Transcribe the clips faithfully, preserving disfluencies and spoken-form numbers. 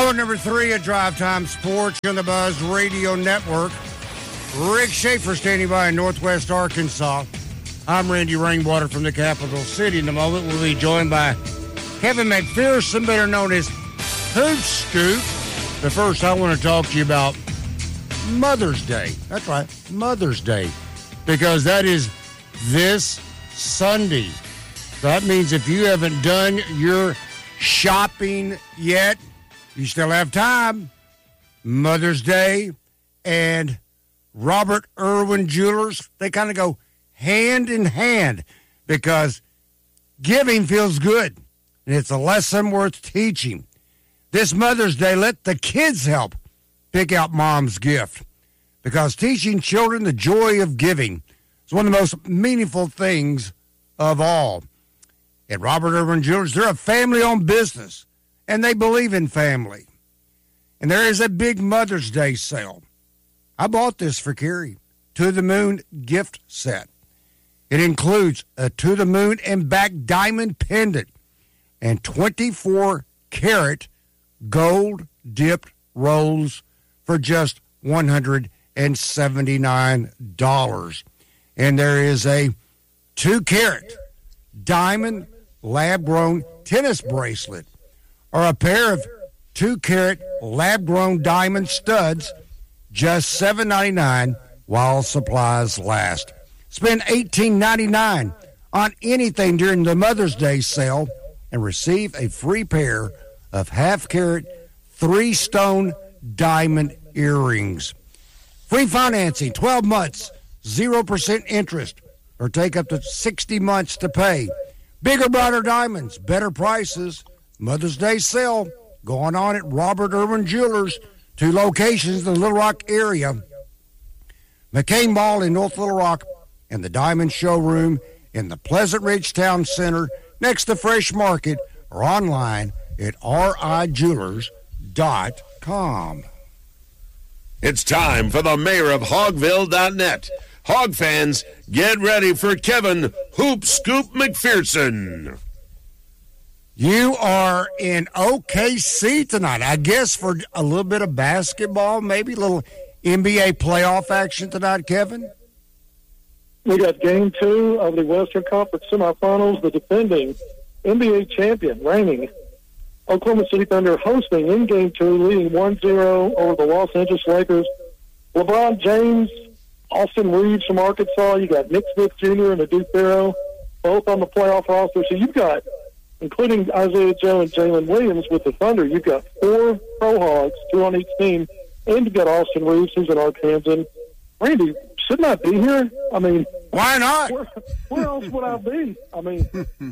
Hour number three of Drive Time Sports on the Buzz Radio Network. Rick Schaefer standing by in Northwest Arkansas. I'm Randy Rainwater from the capital city. In a moment, we'll be joined by Kevin McPherson, better known as Hoop Scoop. But first, I want to talk to you about Mother's Day. That's right, Mother's Day. Because that is this Sunday. That means if you haven't done your shopping yet, you still have time. Mother's Day and Robert Irwin Jewelers, they kind of go hand in hand because giving feels good, and it's a lesson worth teaching. This Mother's Day, let the kids help pick out mom's gift because teaching children the joy of giving is one of the most meaningful things of all. At Robert Irwin Jewelers, they're a family-owned business, and they believe in family. And there is a big Mother's Day sale. I bought this for Carrie. To the Moon gift set. It includes a To the Moon and back diamond pendant and twenty-four karat gold dipped rolls for just one hundred seventy-nine dollars. And there is a two karat diamond lab-grown tennis bracelet or a pair of two karat lab-grown diamond studs, just seven ninety-nine while supplies last. Spend eighteen ninety-nine on anything during the Mother's Day sale and receive a free pair of half-carat three-stone diamond earrings. Free financing, twelve months, zero percent interest, or take up to sixty months to pay. Bigger, brighter diamonds, better prices. Mother's Day sale going on at Robert Irwin Jewelers. Two locations in the Little Rock area. McCain Mall in North Little Rock and the Diamond Showroom in the Pleasant Ridge Town Center next to Fresh Market or online at r i jewelers dot com. It's time for the mayor of Hogville dot net. Hog fans, get ready for Kevin Hoop Scoop McPherson. You are in O K C tonight, I guess, for a little bit of basketball, maybe a little N B A playoff action tonight, Kevin? We got game two of the Western Conference semifinals. The defending N B A champion, reigning Oklahoma City Thunder, hosting in game two, leading one zero over the Los Angeles Lakers. LeBron James, Austin Reeves from Arkansas. You got Nick Smith Junior and Adu Farrow, both on the playoff roster. So you've got, including Isaiah Joe and Jalen Williams with the Thunder, you've got four Pro Hogs, two on each team, and you've got Austin Reeves, who's an Arkansan. Randy, shouldn't I be here? I mean, why not? Where, where else would I be? I mean,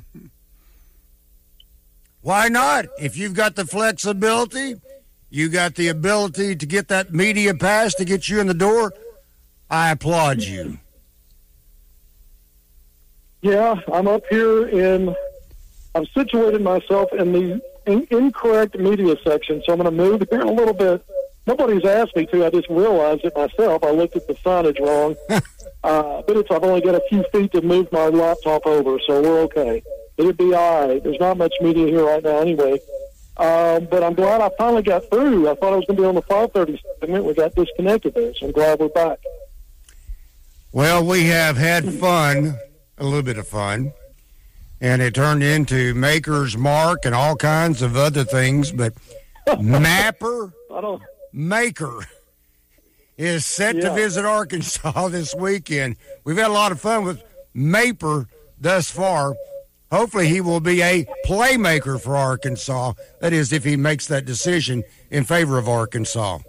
why not? If you've got the flexibility, you got the ability to get that media pass to get you in the door, I applaud you. Yeah, I'm up here in, I've situated myself in the in, incorrect media section, so I'm going to move here a little bit. Nobody's asked me to. I just realized it myself. I looked at the signage wrong. uh, but it's, I've only got a few feet to move my laptop over, so we're okay. It'll be all right. There's not much media here right now anyway. Um, but I'm glad I finally got through. I thought I was going to be on the five thirty segment. We got disconnected there, so I'm glad we're back. Well, we have had fun, a little bit of fun, and it turned into Maker's Mark and all kinds of other things, but Mapper I don't... Maker is set yeah. to visit Arkansas this weekend. We've had a lot of fun with Maper thus far. Hopefully he will be a playmaker for Arkansas. That is, if he makes that decision in favor of Arkansas.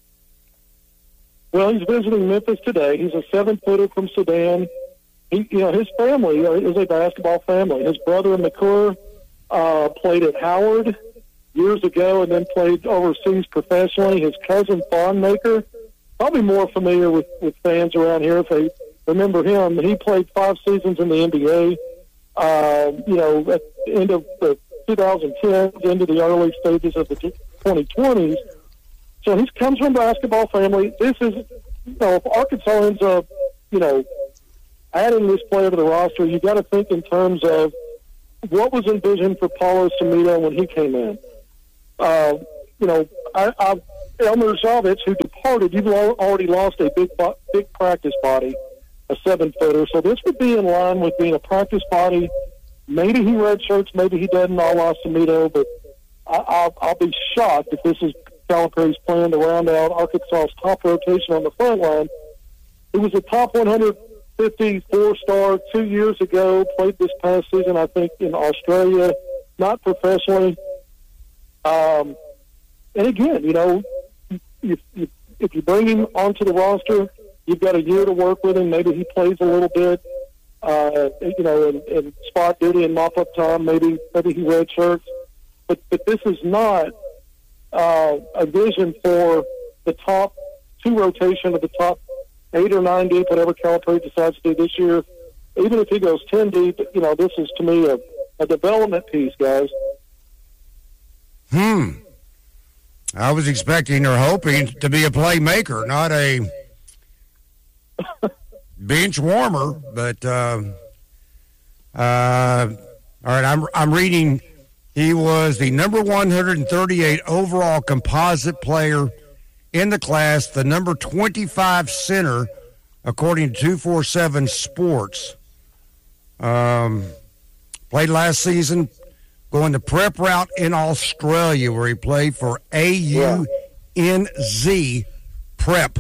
Well, he's visiting Memphis today. He's a seven-footer from Sudan. He, you know, his family is a basketball family. His brother, McClure, uh, played at Howard years ago and then played overseas professionally. His cousin, Fawn Maker, probably more familiar with, with fans around here if they remember him. He played five seasons in the N B A. Uh, you know, at the end of the twenty tens, into the early stages of the twenty twenties. So he comes from a basketball family. This is, you know, if Arkansas ends up, you know, adding this player to the roster, you got to think in terms of what was envisioned for Paulo Samito when he came in. Uh, you know, I, I, Elmer Zavitz, who departed, you've already lost a big big practice body, a seven-footer. So this would be in line with being a practice body. Maybe he redshirts, maybe he doesn't, a la Sumito, but I, I'll, I'll be shocked if this is Calipari's plan to round out Arkansas's top rotation on the front line. He was a top one hundred fifty four-star two years ago, played this past season, I think, in Australia, not professionally. Um, and again, you know, if, if, if you bring him onto the roster, you've got a year to work with him. Maybe he plays a little bit, uh, you know, in, in spot duty and mop-up time. Maybe maybe he redshirts. But, but this is not uh, a vision for the top two rotation of the top eight or nine deep, whatever Calipari decides to do this year. Even if he goes ten deep, you know, this is to me a, a development piece, guys. Hmm. I was expecting or hoping to be a playmaker, not a bench warmer. But uh, uh, all right, I'm I'm reading. He was the number one hundred thirty-eight overall composite player in the class, the number twenty-five center, according to two forty-seven Sports. Um, played last season, going the prep route in Australia, where he played for A U N Z Prep.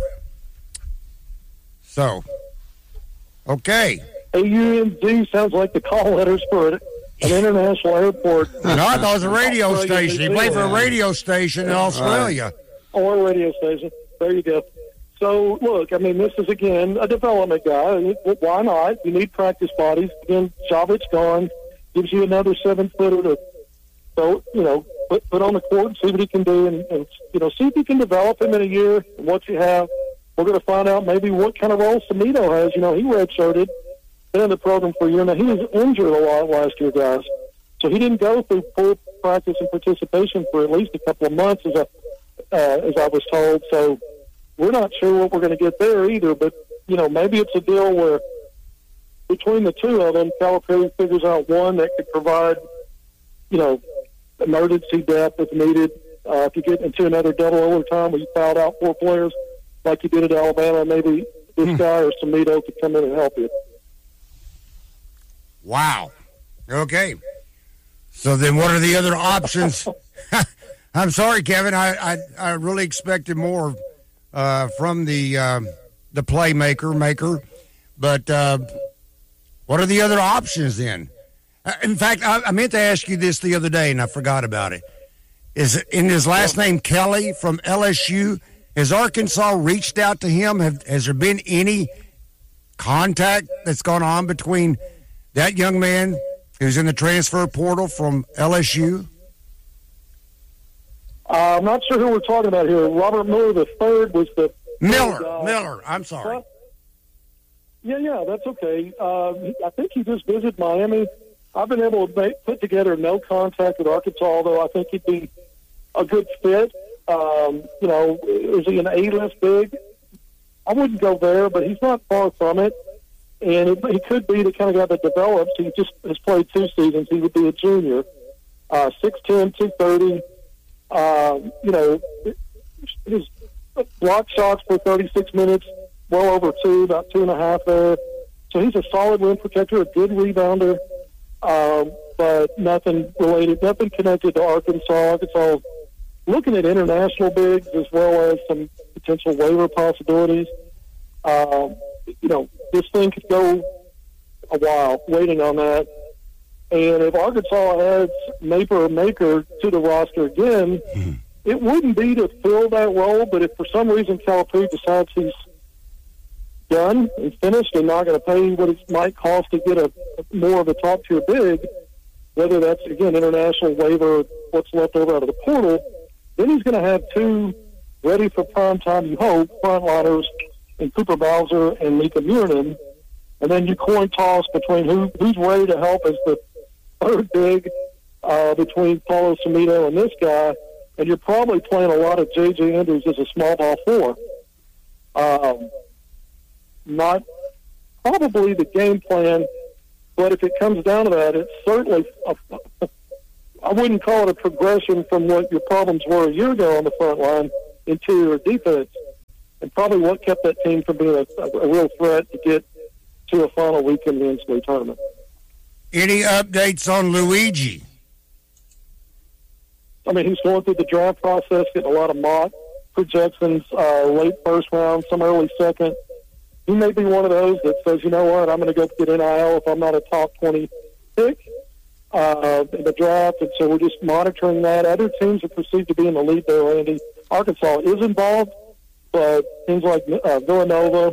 So, okay. A U N Z sounds like the call letters for an international airport. No, I thought it was a radio station. He played for a radio station in Australia. Or a radio station. There you go. So, look, I mean, this is, again, a development guy. Why not? You need practice bodies. Again, Javit's gone. Gives you another seven-footer to, so, you know, put, put on the court and see what he can do. And, and, you know, see if you can develop him in a year and what you have. We're going to find out maybe what kind of role Sumito has. You know, he redshirted, been in the program for a year. Now, he was injured a lot last year, guys. So he didn't go through full practice and participation for at least a couple of months, as I, uh, as I was told. So we're not sure what we're going to get there either. But, you know, maybe it's a deal where between the two of them, Calipari figures out one that could provide, you know, emergency depth if needed. Uh, if you get into another double overtime where you fouled out four players like you did at Alabama, maybe this hmm. guy or Sumito could come in and help you. Wow. Okay. So then what are the other options? I'm sorry, Kevin. I, I, I really expected more uh, from the um, the playmaker, maker. But uh, what are the other options then? Uh, in fact, I, I meant to ask you this the other day, and I forgot about it. Is it in his last name Kelly from L S U? Has Arkansas reached out to him? Have, has there been any contact that's gone on between that young man who's in the transfer portal from L S U? Uh, I'm not sure who we're talking about here. Robert Miller the third was the Miller. Uh, Miller. I'm sorry. Yeah, yeah, that's okay. Uh, I think he just visited Miami. I've been able to make, put together no contact with Arkansas, although I think he'd be a good fit. Um, you know, is he an A-list big? I wouldn't go there, but he's not far from it. And it, he could be the kind of guy that develops. He just has played two seasons. He would be a junior. Uh, six ten, two thirty. Um, you know, his block shots for thirty-six minutes, well over two, about two and a half there. So he's a solid rim protector, a good rebounder, um, but nothing related, nothing connected to Arkansas. Arkansas looking at international bigs as well as some potential waiver possibilities. Um, you know, this thing could go a while waiting on that. And if Arkansas adds Naper or Maker to the roster again, mm-hmm. it wouldn't be to fill that role, but if for some reason Calipari decides he's done and finished and not going to pay what it might cost to get a more of a top-tier big, whether that's, again, international waiver, what's left over out of the portal, then he's going to have two ready for prime time, you hope, frontliners in Cooper Bowser and Mika Miernan, and then you coin toss between who who's ready to help as the third big uh, between Paulo Sumito and this guy, and you're probably playing a lot of J J Andrews as a small ball four. Um, not probably the game plan, but if it comes down to that, it's certainly a, I wouldn't call it a progression from what your problems were a year ago on the front line, interior defense, and probably what kept that team from being a, a, a real threat to get to a final week in the N C double A tournament. Any updates on Luigi? I mean, he's going through the draft process, getting a lot of mock projections, uh, late first round, some early second. He may be one of those that says, you know what, I'm going to go get N I L if I'm not a top twenty pick uh, in the draft. And so we're just monitoring that. Other teams are perceived to be in the lead there, Randy. Arkansas is involved, but teams like uh, Villanova,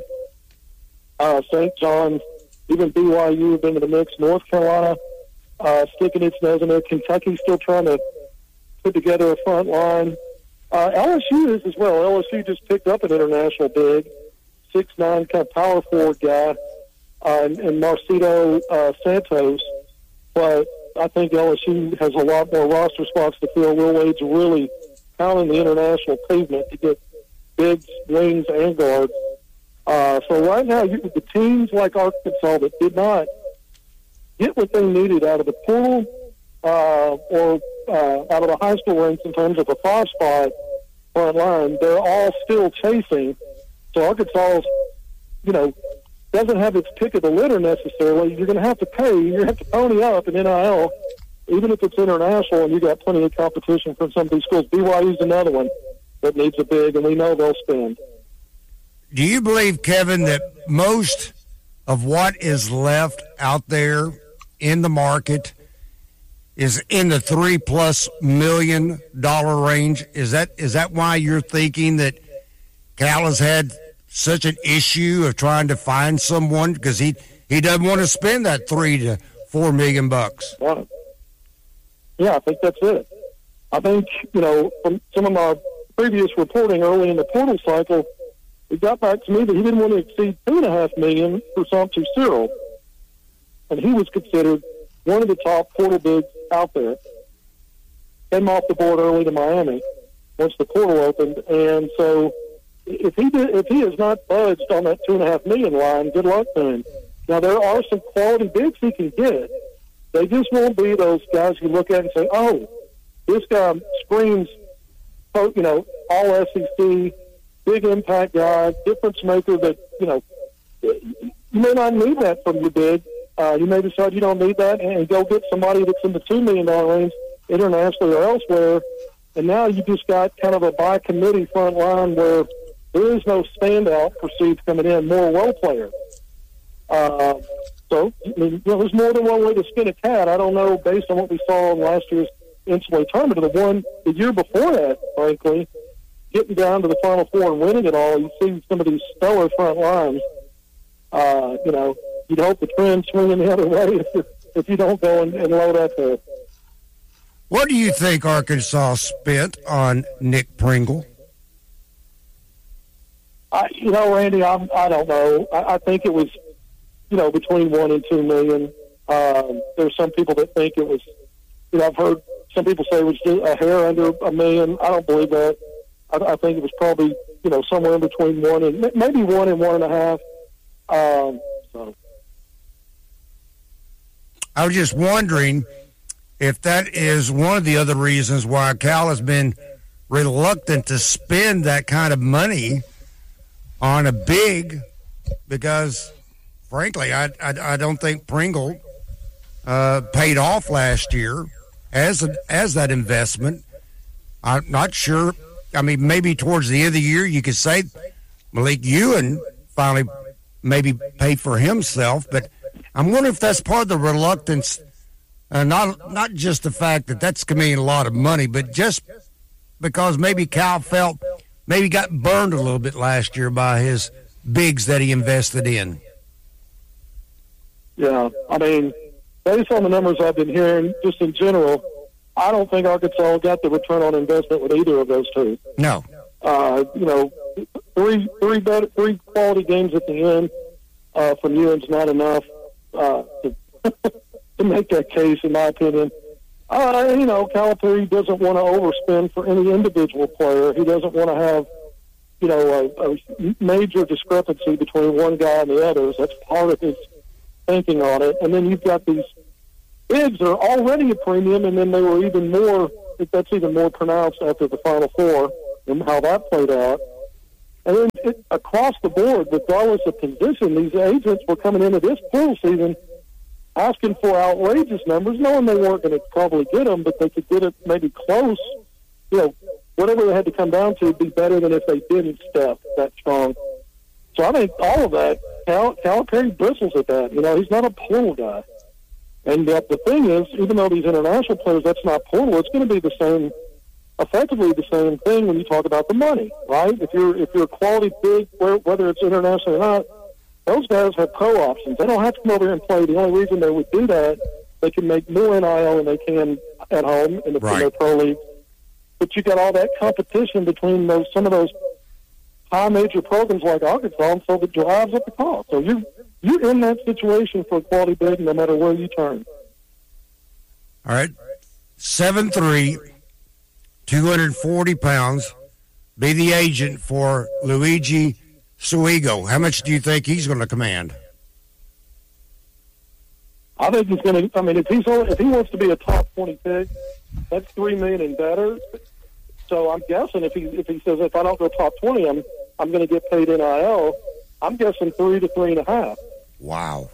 uh, Saint John's, even B Y U have been in the mix. North Carolina uh, sticking its nose in there. Kentucky's still trying to put together a front line. Uh, L S U is as well. L S U just picked up an international big, six nine kind of power forward guy, uh, and, and Marcito uh, Santos. But I think L S U has a lot more roster spots to fill. Will Wade's really pounding the international pavement to get bigs, wings, and guards. Uh, so right now, you, the teams like Arkansas that did not get what they needed out of the portal uh, or uh, out of the high school ranks in terms of a five spot front line, they're all still chasing. So Arkansas, you know, doesn't have its pick of the litter necessarily. You're going to have to pay. You're going to have to pony up in N I L, even if it's international, and you got plenty of competition from some of these schools. B Y U's another one that needs a big, and we know they'll spend. Do you believe, Kevin, that most of what is left out there in the market is in the three plus million dollar range? Is that is that why you're thinking that Cal has had such an issue of trying to find someone, because he, he doesn't want to spend that three to four million bucks? Right. Yeah, I think that's it. I think, you know, from some of my previous reporting early in the portal cycle, it got back to me that he didn't want to exceed two and a half million for Somtu Cyril, and he was considered one of the top portal bigs out there. Came off the board early to Miami once the portal opened, and so if he did, if he has not budged on that two and a half million line, good luck to him. Now there are some quality bigs he can get. They just won't be those guys you look at and say, "Oh, this guy screams, you know, all S E C." Big impact guy, difference maker that, you know, you may not need that from your big. Uh, you may decide you don't need that and go get somebody that's in the two million dollars range internationally or elsewhere. And now you just got kind of a by committee front line where there is no standout perceived coming in, more role player. Uh, so, I mean, you know, there's more than one way to skin a cat. I don't know, based on what we saw in last year's N C double A tournament, or the one the year before that, frankly, getting down to the Final Four and winning it all, you see some of these stellar front lines. Uh, you know, you'd hope the trend's swinging the other way if, if you don't go and, and load up there. What do you think Arkansas spent on Nick Pringle? I, you know, Randy, I'm, I don't know. I, I think it was, you know, between one and two million. Um, there's some people that think it was, you know, I've heard some people say it was just a hair under a million. I don't believe that. I, I think it was probably, you know, somewhere in between one and maybe one and one and a half. Um, so. I was just wondering if that is one of the other reasons why Cal has been reluctant to spend that kind of money on a big, because, frankly, I, I, I don't think Pringle uh, paid off last year as a, as that investment. I'm not sure. I mean, maybe towards the end of the year you could say Malik Ewan finally maybe paid for himself, but I'm wondering if that's part of the reluctance, uh, not not just the fact that that's going to mean a lot of money, but just because maybe Cal felt maybe got burned a little bit last year by his bigs that he invested in. Yeah, I mean, based on the numbers I've been hearing, just in general, I don't think Arkansas got the return on investment with either of those two. No. Uh, you know, three three better, three quality games at the end uh, from Ewan's not enough uh, to, to make that case, in my opinion. Uh, you know, Calipari doesn't want to overspend for any individual player. He doesn't want to have, you know, a, a major discrepancy between one guy and the others. That's part of his thinking on it. And then you've got these bigs are already a premium, and then they were even more, that's even more pronounced after the Final Four and how that played out. And then it, across the board, regardless of position, these agents were coming into this pool season asking for outrageous numbers, knowing they weren't going to probably get them, but they could get it maybe close. You know, whatever they had to come down to would be better than if they didn't step that strong. So I think all of that, Cal, Calipari bristles at that. You know, he's not a portal guy. And uh, the thing is, even though these international players, that's not portal, it's going to be the same, effectively the same thing when you talk about the money, right? If you're if you're a quality big, whether it's international or not, those guys have pro options. They don't have to come over here and play. The only reason they would do that, they can make more N I L than they can at home in the right. in their pro league. But you got all that competition between those some of those high major programs like Arkansas, and so it drives up the cost. So you you're in that situation for a quality bid no matter where you turn. All right, seven three, two hundred forty pounds. Be the agent for Luigi Suigo. How much do you think he's going to command? I think he's going to. I mean, if he's if he wants to be a top twenty pick, that's three million and better. So I'm guessing if he if he says if I don't go top twenty, I'm I'm going to get paid N I L. I'm guessing three to three and a half. Wow.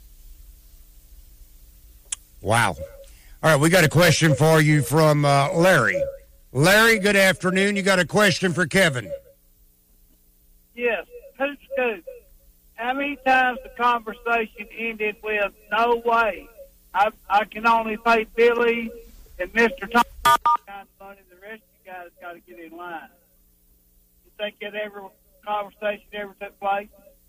Wow. All right, we got a question for you from uh, Larry. Larry, good afternoon. You got a question for Kevin? Yes. Who's Scoop? How many times the conversation ended with "no way"? I I can only pay Billy and Mister Thomas kind of money. The rest of you guys got to get in line. You think that ever conversation ever took place?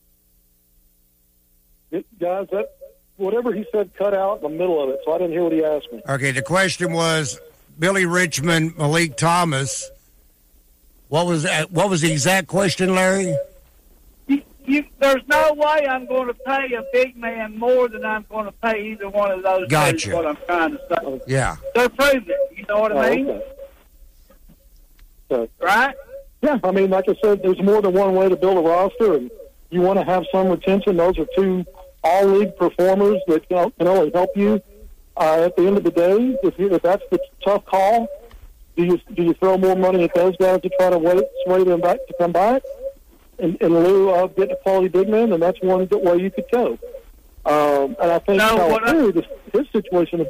It, guys, that whatever he said cut out in the middle of it, so I didn't hear what he asked me. Okay, the question was Billy Richmond, Malik Thomas. What was that, what was the exact question, Larry? You, you, there's no way I'm going to pay a big man more than I'm going to pay either one of those. Gotcha. Is what I'm trying to say. Yeah. So prove it. You know what I Oh, mean? okay. So, Right? yeah, I mean, like I said, there's more than one way to build a roster, and you want to have some retention. Those are two all-league performers that can can only help you. Uh, at the end of the day, if, you, if that's the tough call, do you do you throw more money at those guys to try to wait, sway them back to come back in, in lieu of getting a quality big man? And that's one way you could go. Um, and I think No, Calipari, this, his situation.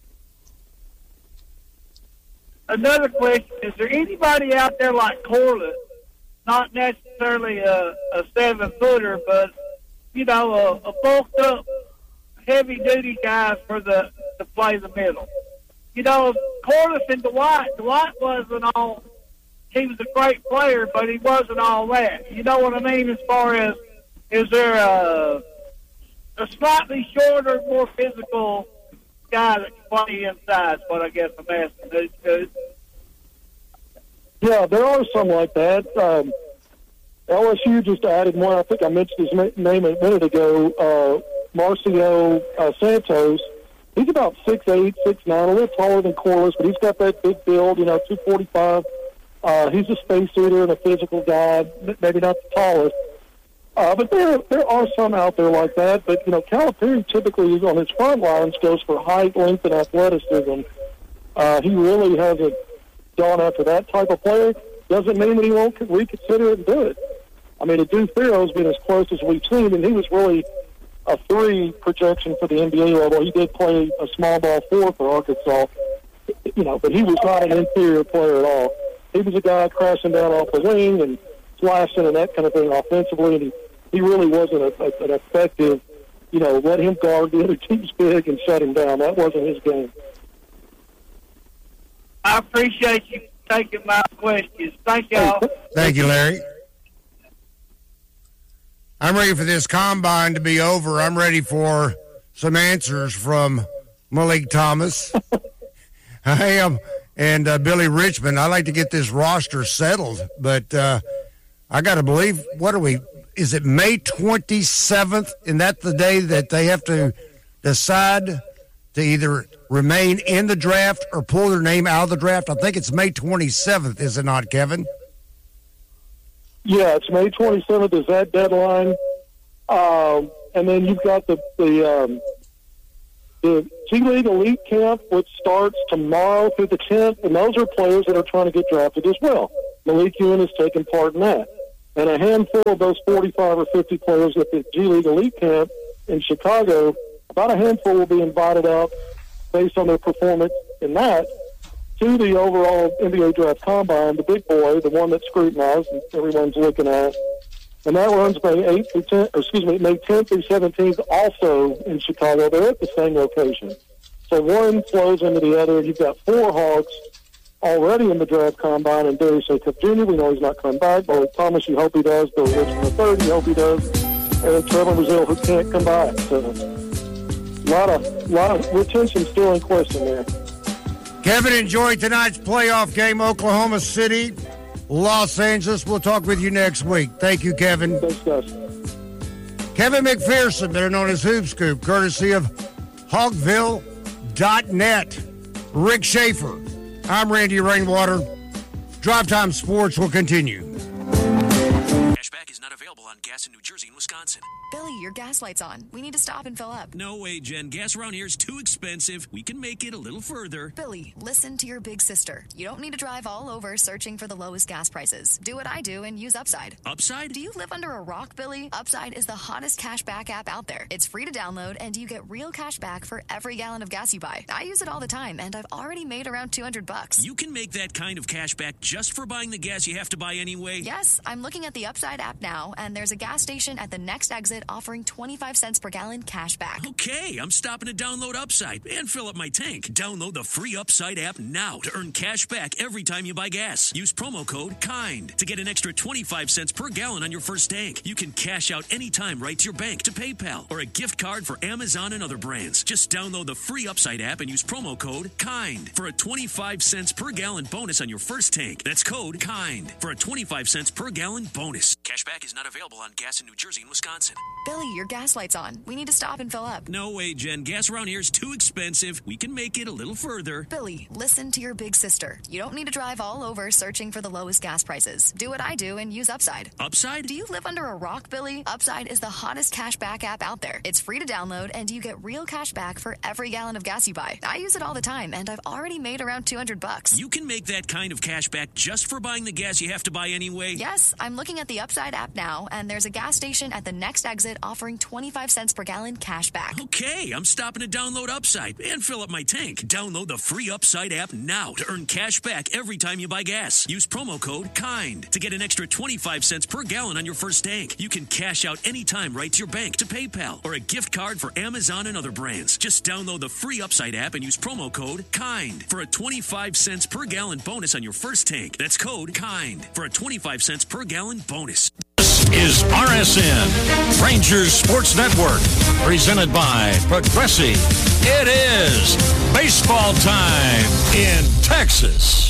Another question, is there anybody out there like Corliss, not necessarily a, a seven-footer, but, you know, a, a bulked-up, heavy-duty guy for the to play the middle? You know, Corliss and Dwight, Dwight wasn't all, he was a great player, but he wasn't all that. You know what I mean, as far as, is there a, a slightly shorter, more physical guy that can play inside is what I guess I'm asking. Who's good? Yeah, there are some like that. Um, L S U just added one. I think I mentioned his ma- name a minute ago. Uh, Marcio uh, Santos. He's about six eight, six nine, a little taller than Corliss, but he's got that big build, you know, two forty-five. Uh, he's a space eater and a physical guy, maybe not the tallest. Uh, but there there are some out there like that. But, you know, Calipari typically is on his front lines goes for height, length, and athleticism. Uh, he really hasn't gone after that type of player. Doesn't mean that he won't reconsider it and do it. I mean, Adu Thero's been as close as we've seen, and he was really a three projection for the N B A level. He did play a small ball four for Arkansas, you know, but he was not an interior player at all. He was a guy crashing down off the wing and slashing and that kind of thing offensively, and he, he really wasn't a, a, an effective, you know, let him guard the other team's big and shut him down. That wasn't his game. I appreciate you taking my questions. Thank y'all. Thank you, Larry. I'm ready for this combine to be over. I'm ready for some answers from Malik Thomas. I am. And uh, Billy Richmond. I like to get this roster settled, but uh, I got to believe, what are we, is it May twenty-seventh? And that's the day that they have to decide to either remain in the draft or pull their name out of the draft? I think it's May twenty-seventh, is it not, Kevin? Yeah, it's May twenty-seventh is that deadline. Um, and then you've got the the, um, the G League Elite Camp, which starts tomorrow through the tenth, and those are players that are trying to get drafted as well. Malik Ewan is taking part in that. And a handful of those forty-five or fifty players at the G League Elite Camp in Chicago, about a handful will be invited up based on their performance in that to the overall N B A Draft Combine, the big boy, the one that's scrutinized and everyone's looking at. And that runs May eighth through tenth, or excuse me, May tenth through seventeenth, also in Chicago. They're at the same location. So one flows into the other. You've got four Hogs already in the Draft Combine, and Darius Acuff Junior, we know he's not coming back. Billy Thomas, you hope he does. Billy Richardson the third, you hope he does. And Trevor Brazile, who can't come back. So a lot of, lot of retention still in question there. Kevin, enjoy tonight's playoff game, Oklahoma City, Los Angeles. We'll talk with you next week. Thank you, Kevin. Thanks, guys. Kevin McPherson, better known as Hoop Scoop, courtesy of Hogville dot net. Rick Schaefer. I'm Randy Rainwater. Drive Time Sports will continue. Cashback is not available on gas in New Jersey and Wisconsin. Billy, your gas light's on. We need to stop and fill up. No way, Jen. Gas around here is too expensive. We can make it a little further. Billy, listen to your big sister. You don't need to drive all over searching for the lowest gas prices. Do what I do and use Upside. Upside? Do you live under a rock, Billy? Upside is the hottest cashback app out there. It's free to download, and you get real cash back for every gallon of gas you buy. I use it all the time, and I've already made around two hundred bucks. You can make that kind of cash back just for buying the gas you have to buy anyway? Yes, I'm looking at the Upside app now, and there's a gas station at the next exit offering twenty-five cents per gallon cash back. Okay, I'm stopping to download Upside and fill up my tank. Download the free Upside app now to earn cash back every time you buy gas. Use promo code KIND to get an extra twenty-five cents per gallon on your first tank. You can cash out anytime right to your bank, to PayPal, or a gift card for Amazon and other brands. Just download the free Upside app and use promo code KIND for a twenty-five cents per gallon bonus on your first tank. That's code KIND for a twenty-five cents per gallon bonus. Cashback is not available on gas in New Jersey and Wisconsin. Billy, your gas light's on. We need to stop and fill up. No way, Jen. Gas around here is too expensive. We can make it a little further. Billy, listen to your big sister. You don't need to drive all over searching for the lowest gas prices. Do what I do and use Upside. Upside? Do you live under a rock, Billy? Upside is the hottest cash back app out there. It's free to download, and you get real cash back for every gallon of gas you buy. I use it all the time, and I've already made around two hundred bucks. You can make that kind of cash back just for buying the gas you have to buy anyway? Yes, I'm looking at the Upside app now, and there's a gas station at the next exit offering twenty-five cents per gallon cash back. Okay, I'm stopping to download Upside and fill up my tank. Download the free Upside app now to earn cash back every time you buy gas. Use promo code KIND to get an extra twenty-five cents per gallon on your first tank. You can cash out anytime right to your bank, to PayPal, or a gift card for Amazon and other brands. Just download the free Upside app and use promo code KIND for a twenty-five cents per gallon bonus on your first tank. That's code KIND for a twenty-five cents per gallon bonus. Is R S N, Rangers Sports Network, presented by Progressive. It is baseball time in Texas.